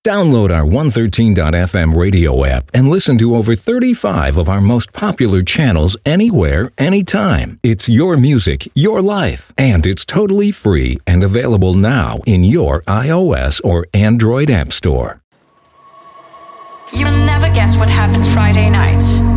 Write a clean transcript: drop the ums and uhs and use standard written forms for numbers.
Download our 113.fm radio app and listen to over 35 of our most popular channels anywhere, anytime. It's your music, your life, and it's totally free and available now in your iOS or Android app store. You'll never guess what happened Friday night.